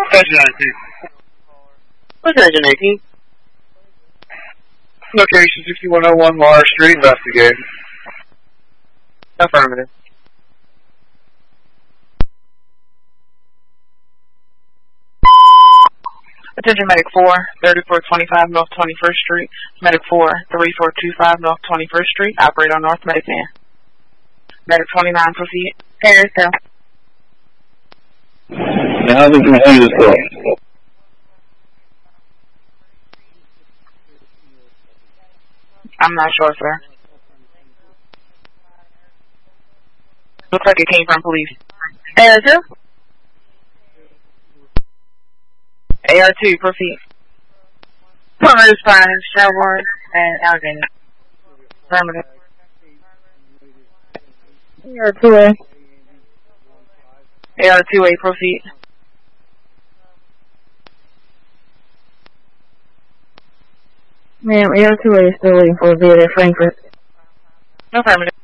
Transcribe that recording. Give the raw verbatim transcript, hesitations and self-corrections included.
Station nineteen. Station nineteen. Location sixty-one oh one Laura Street, investigate. Affirmative. Attention Medic four, thirty-four twenty-five North twenty-first Street. Medic four, thirty-four twenty-five North twenty-first Street. Operate on North Medic man. Medic twenty-nine, proceed. Hey, yourself. Now we can hear this call. I'm not sure, sir. Looks like it came from police. A R two? A R two, proceed. Plumber Spine, Shelbourne, and Allegheny. Affirmative. A R two A. A R two A, proceed. Ma'am, A R two A is still waiting for a bid at Frankfurt. Affirmative.